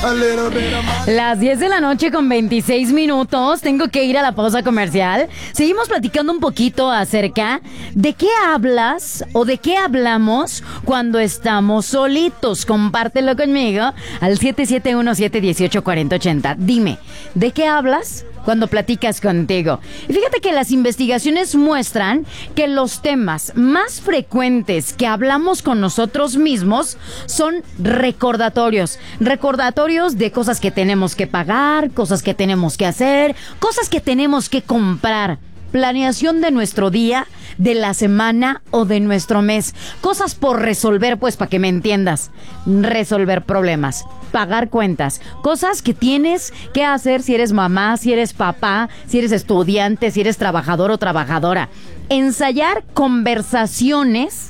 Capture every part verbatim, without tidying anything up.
Las diez de la noche con veintiséis minutos. Tengo que ir a la pausa comercial. Seguimos platicando un poquito acerca de qué hablas o de qué hablamos cuando estamos solitos. Compártelo conmigo al siete siete uno siete uno ocho cuatro cero ocho cero. Dime, ¿de qué hablas cuando platicas contigo? Y fíjate que las investigaciones muestran que los temas más frecuentes que hablamos con nosotros mismos son recordatorios. Recordatorios de cosas que tenemos que pagar, cosas que tenemos que hacer, cosas que tenemos que comprar. Planeación de nuestro día, de la semana o de nuestro mes. Cosas por resolver, pues, para que me entiendas. Resolver problemas, pagar cuentas. Cosas que tienes que hacer si eres mamá, si eres papá, si eres estudiante, si eres trabajador o trabajadora. Ensayar conversaciones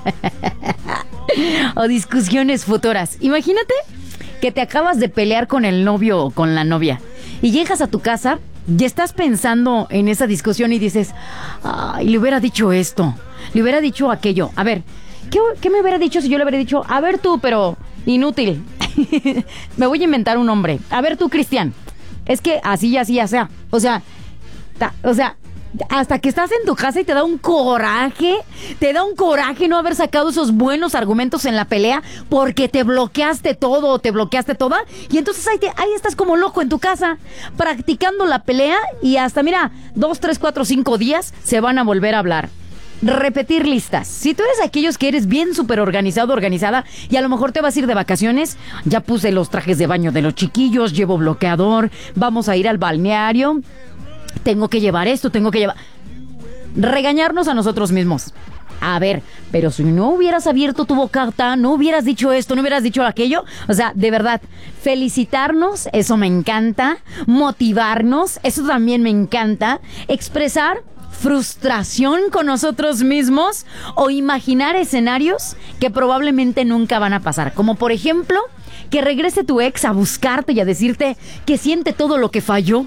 o discusiones futuras. Imagínate que te acabas de pelear con el novio o con la novia y llegas a tu casa y estás pensando en esa discusión y dices, ay, le hubiera dicho esto, le hubiera dicho aquello. A ver, ¿qué, qué me hubiera dicho si yo le hubiera dicho? A ver tú, pero inútil. Me voy a inventar un nombre. A ver tú, Cristian. Es que así y así ya sea. O sea, ta, o sea, hasta que estás en tu casa y te da un coraje, te da un coraje no haber sacado esos buenos argumentos en la pelea porque te bloqueaste todo o te bloqueaste toda. Y entonces ahí, te, ahí estás como loco en tu casa practicando la pelea y hasta, mira, dos, tres, cuatro, cinco días se van a volver a hablar. Repetir listas. Si tú eres aquellos que eres bien súper organizado, organizada y a lo mejor te vas a ir de vacaciones, ya puse los trajes de baño de los chiquillos, llevo bloqueador, vamos a ir al balneario, tengo que llevar esto, tengo que llevar... Regañarnos a nosotros mismos. A ver, pero si no hubieras abierto tu bocata, no hubieras dicho esto, no hubieras dicho aquello. O sea, de verdad, felicitarnos, eso me encanta. Motivarnos, eso también me encanta. Expresar frustración con nosotros mismos o imaginar escenarios que probablemente nunca van a pasar. Como por ejemplo, que regrese tu ex a buscarte y a decirte que siente todo lo que falló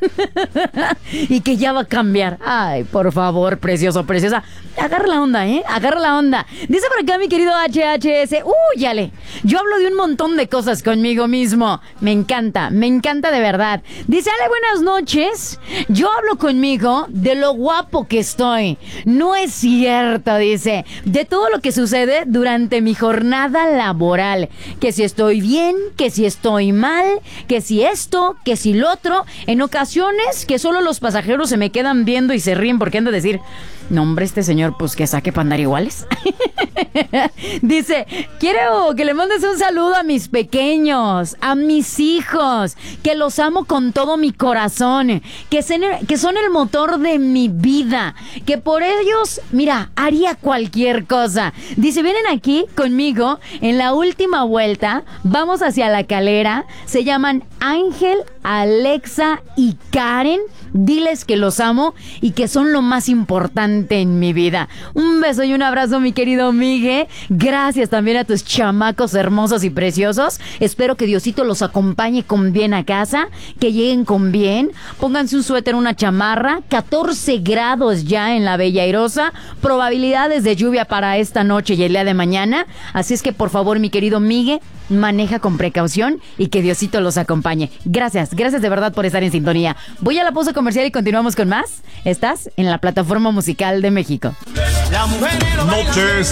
y que ya va a cambiar. Ay, por favor, precioso, preciosa. Agarra la onda, ¿eh? Agarra la onda. Dice por acá mi querido H H S. Uy, yale. Yo hablo de un montón de cosas conmigo mismo. Me encanta, me encanta de verdad. Dice, Ale, buenas noches. Yo hablo conmigo de lo guapo que estoy. No es cierto, dice. De todo lo que sucede durante mi jornada laboral. Que si estoy bien, que si estoy mal, que si esto, que si lo otro. En ocasiones que solo los pasajeros se me quedan viendo y se ríen porque han de decir, no, hombre, este señor, pues que saque para andar iguales. Dice, quiero que le mandes un saludo a mis pequeños, a mis hijos, que los amo con todo mi corazón, que, se, que son el motor de mi vida, que por ellos, mira, haría cualquier cosa. Dice, vienen aquí conmigo en la última vuelta, vamos hacia la Calera, se llaman Ángel, Alexa y Karen. Diles que los amo y que son lo más importante en mi vida. Un beso y un abrazo, mi querido Migue. Gracias también a tus chamacos hermosos y preciosos. Espero que Diosito los acompañe con bien a casa, que lleguen con bien. Pónganse un suéter, una chamarra. catorce grados ya en la Bella Airosa. Probabilidades de lluvia para esta noche y el día de mañana. Así es que, por favor, mi querido Migue, maneja con precaución y que Diosito los acompañe. Gracias, gracias de verdad por estar en sintonía. Voy a la pausa comercial y continuamos con más. Estás en la plataforma musical de México. Noches